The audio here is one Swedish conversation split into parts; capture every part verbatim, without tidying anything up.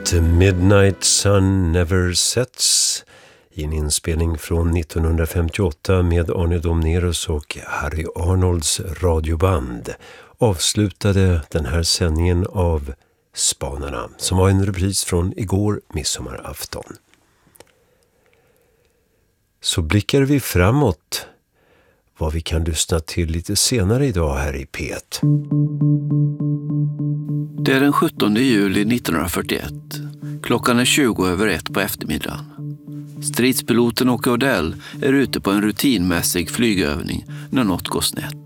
låt Midnight Sun Never Sets i en inspelning från nittonhundrafemtioåtta med Arne Domnerus och Harry Arnolds radioband avslutade den här sändningen av Spanarna, som var en repris från igår midsommarafton. Så blickar vi framåt vad vi kan lyssna till lite senare idag här i P ett. Det är den sjuttonde juli nittonhundrafyrtioett. Klockan är tjugo över ett på eftermiddagen. Stridspiloten Åke Odell är ute på en rutinmässig flygövning när något går snett.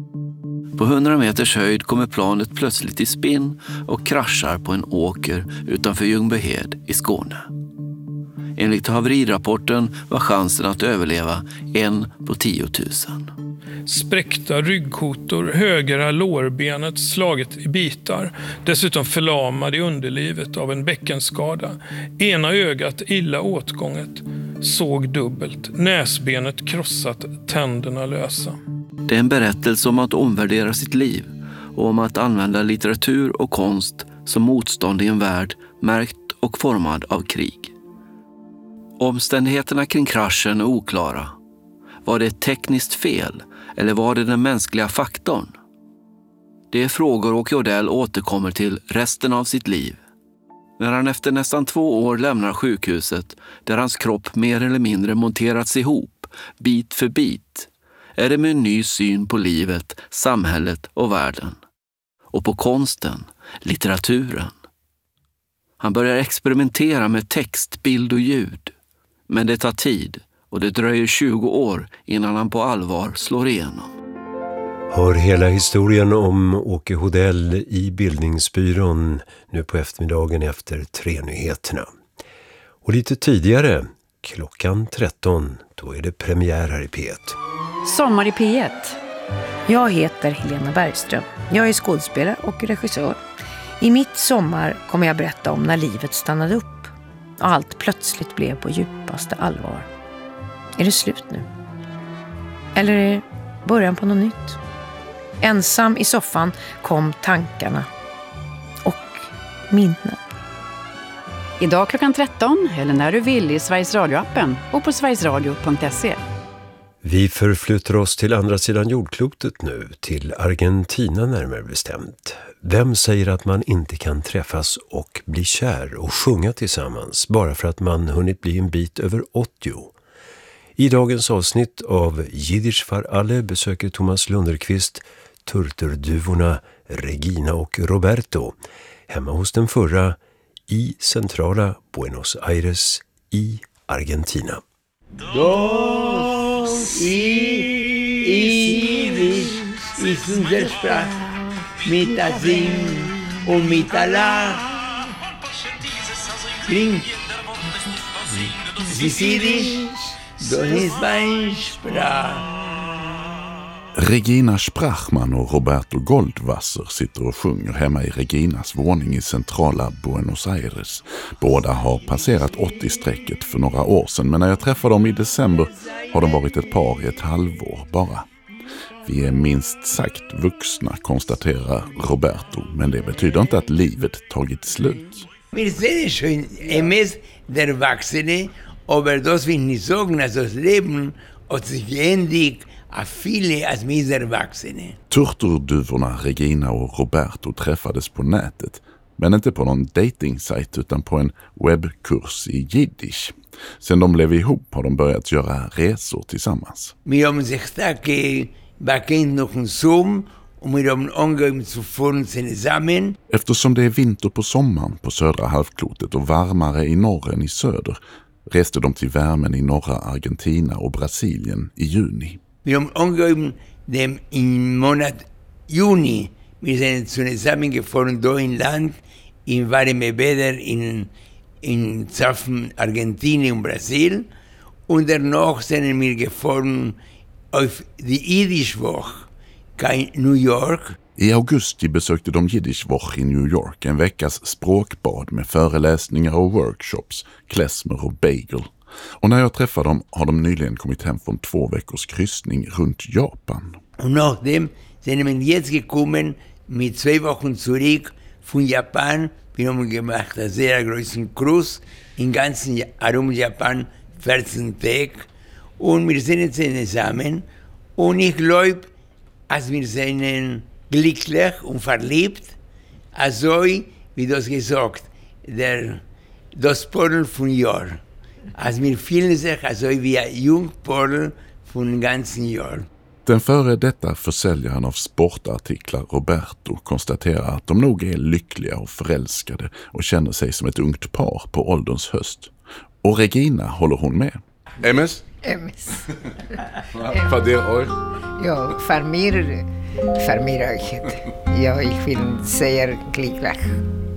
På hundra meters höjd kommer planet plötsligt i spinn och kraschar på en åker utanför Ljungbyhed i Skåne. Enligt haverirapporten var chansen att överleva en på tiotusen. Spräckta ryggkotor, högra lårbenet slaget i bitar, dessutom förlamad i underlivet av en bäckenskada. Ena ögat illa åtgånget, såg dubbelt, näsbenet krossat, tänderna lösa. Det är en berättelse om att omvärdera sitt liv och om att använda litteratur och konst som motstånd i en värld märkt och formad av krig. Omständigheterna kring kraschen är oklara. Var det ett tekniskt fel eller var det den mänskliga faktorn? Det är frågor Åke Odell återkommer till resten av sitt liv. När han efter nästan två år lämnar sjukhuset, där hans kropp mer eller mindre monterats ihop, bit för bit, är det med en ny syn på livet, samhället och världen. Och på konsten, litteraturen. Han börjar experimentera med text, bild och ljud. Men det tar tid och det dröjer tjugo år innan han på allvar slår igenom. Hör hela historien om Åke Odell i Bildningsbyrån nu på eftermiddagen efter tre nyheterna. Och lite tidigare, klockan tretton, då är det premiär här i P ett. Sommar i P ett. Jag heter Helena Bergström. Jag är skådespelare och regissör. I mitt sommar kommer jag berätta om när livet stannade upp och allt plötsligt blev på djupaste allvar. Är det slut nu? Eller är det början på något nytt? Ensam i soffan kom tankarna och minnen. Idag klockan tretton eller när du vill i Sveriges Radio-appen och på sverigesradio punkt se. Vi förflyttar oss till andra sidan jordklotet nu, till Argentina närmare bestämt. Vem säger att man inte kan träffas och bli kär och sjunga tillsammans bara för att man hunnit bli en bit över åttio? I dagens avsnitt av Jiddisch för alle besöker Thomas Lunderqvist turturduvorna Regina och Roberto hemma hos den förra i centrala Buenos Aires i Argentina. Dos Yiddish ist unser Sprach, mit a Sinn und mit a Lach. Klingt. Sie Yiddish, das ist mein Sprach. Regina Sprachman och Roberto Goldwasser sitter och sjunger hemma i Reginas våning i centrala Buenos Aires. Båda har passerat åttio-strecket för några år sedan, men när jag träffade dem i december har de varit ett par i ett halvår bara. Vi är minst sagt vuxna, konstaterar Roberto, men det betyder inte att livet tagit slut. Wir sind schon emes der Erwachsene, aber das will nicht sagen, dass das Leben hat sich geändert a viele als mis erwachsene. Turturduvorna Regina och Roberto träffades på nätet, men inte på någon dating-sajt utan på en webbkurs i jiddisch. Sen de blev ihop har de börjat göra resor tillsammans. Wir haben sich starke bekannt noch en Zoom och wir haben angehört zu fahren zusammen. Eftersom det är vinter på sommaren på södra halvklotet och varmare i norr än i söder reste de till värmen i norra Argentina och Brasilien i juni. Wir haben angehört dem im Monat Juni. Wir sind zusammengefahren da in Land, in warme Bäder in, in Zaffen Argentinien und Brasil. Und danach sind wir gefahren auf die Jiddischwoche in New York. I augusti besökte de Jiddischwoche i New York, en veckas språkbad med föreläsningar och workshops, klezmer och bagel. Och när jag träffade dem har de nyligen kommit hem från två veckors kryssning runt Japan. Und nachdem sind wir jetzt gekommen mit zwei Wochen zurück von Japan Wir haben gemacht einen sehr großen Cruise in ganzen Arum Japan, vierzehn Tage. Und wir sind jetzt zusammen. Und ich glaube, als wir sind glücklich und verliebt, also wie das gesagt, der, das Porl von Jahr. Als wir fühlen sich also wie ein Jungporl von ganzen Jahr. Den före detta försäljaren av sportartiklar Roberto konstaterar att de nog är lyckliga och förälskade och känner sig som ett ungt par på ålderns höst. Och Regina håller hon med. Emes? Emes. För det år? Ja, för mig, för mig, ja, ich will säga glücklich.